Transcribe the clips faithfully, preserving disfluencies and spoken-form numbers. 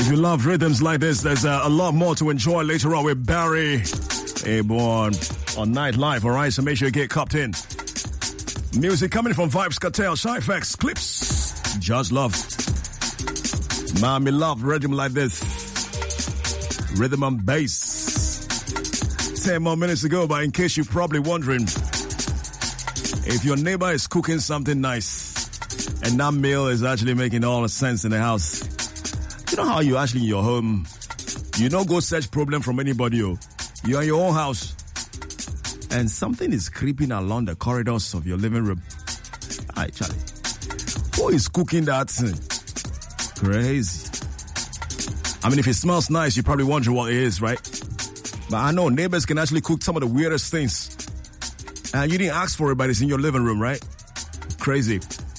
If you love rhythms like this, there's uh, a lot more to enjoy later on with Barry Aborn on Nightlife, all right? So make sure you get cupped in. Music coming from Vibes Cartel, Shyfex, Clips, Just Love. Mommy love rhythm like this. Rhythm and bass. Ten more minutes to go, but in case you're probably wondering, if your neighbor is cooking something nice and that meal is actually making all the sense in the house, you know how you actually in your home, you don't go search problem from anybody. Oh. You're in your own house and something is creeping along the corridors of your living room. Hi, Charlie. Who is cooking that thing? Crazy. I mean, if it smells nice, you're probably wondering what it is, right? But I know neighbors can actually cook some of the weirdest things. And you didn't ask for it, but it's in your living room, right? Crazy.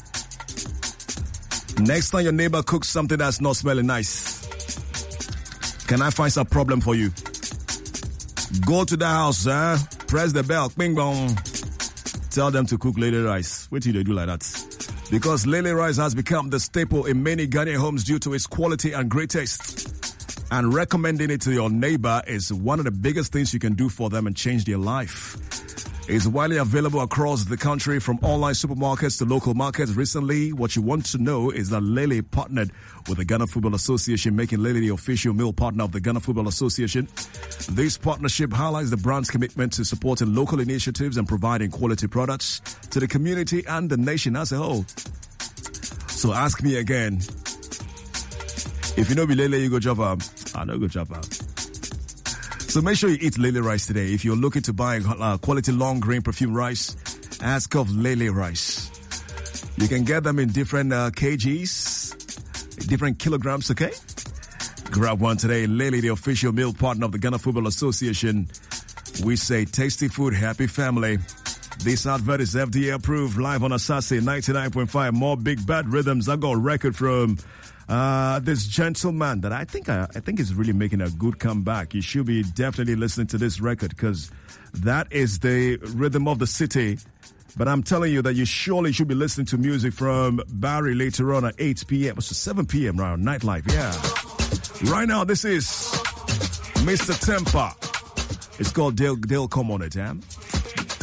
Next time your neighbor cooks something that's not smelling nice, can I find some problem for you? Go to the house, eh? Press the bell, bing bong. Tell them to cook Lele rice. Wait till they do like that. Because Lele rice has become the staple in many Ghanaian homes due to its quality and great taste. And recommending it to your neighbor is one of the biggest things you can do for them and change their life. It's widely available across the country from online supermarkets to local markets. Recently, what you want to know is that Lele partnered with the Ghana Football Association, making Lele the official meal partner of the Ghana Football Association. This partnership highlights the brand's commitment to supporting local initiatives and providing quality products to the community and the nation as a whole. So ask me again, if you know be Lele, you go chop up. I know go chop up. So make sure you eat Lele rice today. If you're looking to buy uh, quality long grain perfume rice, ask of Lele rice. You can get them in different uh, kgs, different kilograms, okay? Grab one today. Lele, the official meal partner of the Ghana Football Association. We say tasty food, happy family. This advert is F D A approved, live on Asase ninety-nine point five. More big bad rhythms. I got a record from Uh, this gentleman that I think I, I think is really making a good comeback. You should be definitely listening to this record because that is the rhythm of the city. But I'm telling you that you surely should be listening to music from Barry later on at eight p.m. So seven p.m. right on Nightlife. Yeah. Right now, this is Mister Tempa. It's called Dale, Dale Come On It, yeah?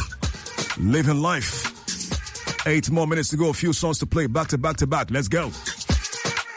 Living life. Eight more minutes to go. A few songs to play back to back to back. Let's go.